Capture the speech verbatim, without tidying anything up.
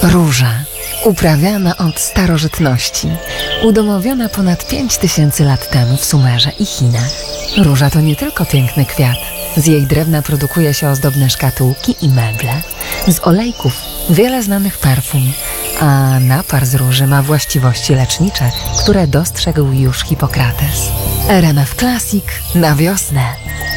Róża, uprawiana od starożytności, udomowiona ponad pięć tysięcy lat temu w Sumerze i Chinach. Róża to nie tylko piękny kwiat. Z jej drewna produkuje się ozdobne szkatułki i meble. Z olejków wiele znanych perfum, a napar z róży ma właściwości lecznicze, które dostrzegł już Hipokrates. R M F Classic na wiosnę.